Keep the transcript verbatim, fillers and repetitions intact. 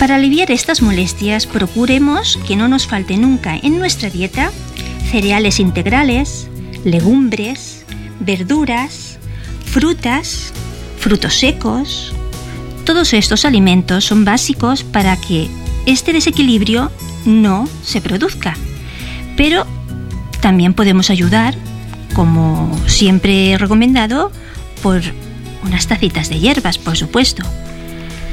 Para aliviar estas molestias, procuremos que no nos falte nunca en nuestra dieta cereales integrales, legumbres, verduras, frutas, frutos secos. Todos estos alimentos son básicos para que este desequilibrio no se produzca. Pero también podemos ayudar, como siempre he recomendado, por unas tacitas de hierbas, por supuesto.